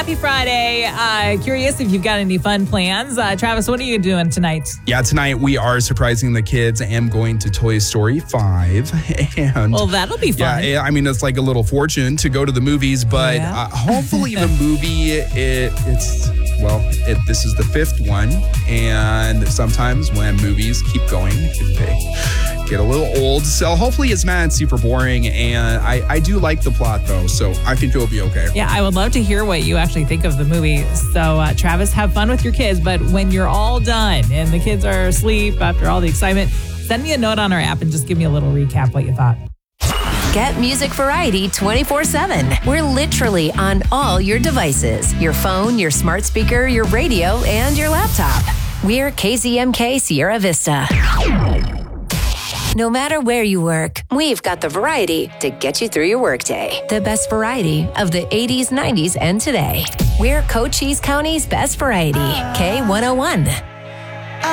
Happy Friday. Curious if you've got any fun plans. Travis, what are you doing tonight? Yeah, tonight we are surprising the kids. I am going to Toy Story 5. And well, that'll be fun. Yeah, I mean, it's like a little fortune to go to the movies, but hopefully the movie, this is the fifth one. And sometimes when movies keep going, they get a little old. So hopefully it's not super boring. And I do like the plot, though. So I think it'll be okay. Yeah, I would love to hear what you actually think of the movie. So, Travis, have fun with your kids. But when you're all done and the kids are asleep after all the excitement, send me a note on our app and just give me a little recap what you thought. Get music variety 24/7. We're literally on all your devices. Your phone, your smart speaker, your radio, and your laptop. We're KZMK Sierra Vista. No matter where you work, we've got the variety to get you through your workday. The best variety of the 80s, 90s, and today. We're Cochise County's best variety, K101.